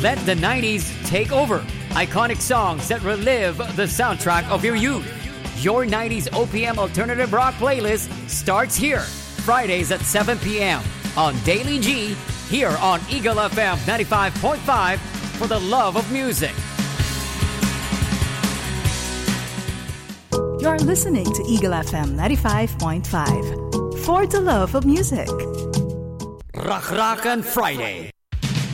Let the 90s take over. Iconic songs that relive the soundtrack of your youth. Your 90s OPM Alternative Rock playlist starts here. Fridays at 7 p.m. on Daily G, here on Eagle FM 95.5 for the love of music. You're listening to Eagle FM 95.5 for the love of music. Rock Rock and Friday.